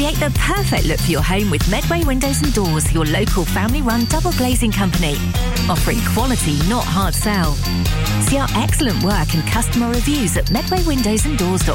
Create the perfect look for your home with Medway Windows and Doors, your local family-run double glazing company. Offering quality, not hard sell. See our excellent work and customer reviews at medwaywindowsanddoors.com.